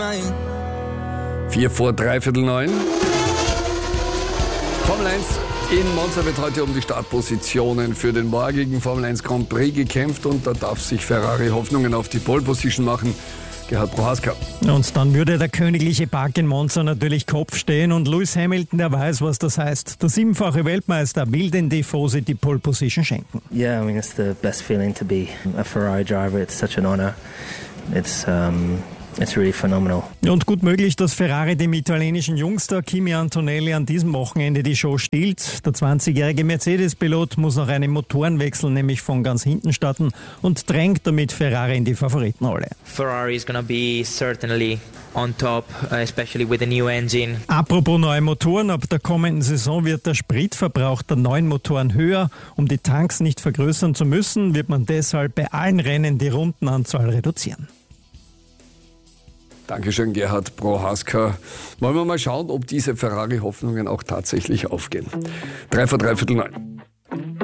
4 vor 9:03. Formel 1 in Monza wird heute um die Startpositionen für den morgigen Formel 1 Grand Prix gekämpft und da darf sich Ferrari Hoffnungen auf die Pole Position machen. Gerhard Prohaska. Und dann würde der königliche Park in Monza natürlich Kopf stehen und Lewis Hamilton, der weiß, was das heißt. Der 7-fache Weltmeister will den Tifosi die Pole Position schenken. Yeah, I mean, it's the best feeling to be a Ferrari driver. It's such an honor. It's really phenomenal. Und gut möglich, dass Ferrari dem italienischen Jungster Kimi Antonelli an diesem Wochenende die Show stiehlt. Der 20-jährige Mercedes-Pilot muss noch einen Motorenwechsel, nämlich von ganz hinten starten und drängt damit Ferrari in die Favoritenrolle. Ferrari is going to be certainly on top, especially with the new engine. Apropos neue Motoren, ab der kommenden Saison wird der Spritverbrauch der neuen Motoren höher. Um die Tanks nicht vergrößern zu müssen, wird man deshalb bei allen Rennen die Rundenanzahl reduzieren. Dankeschön, Gerhard Prohaska. Wollen wir mal schauen, ob diese Ferrari-Hoffnungen auch tatsächlich aufgehen. 9:03.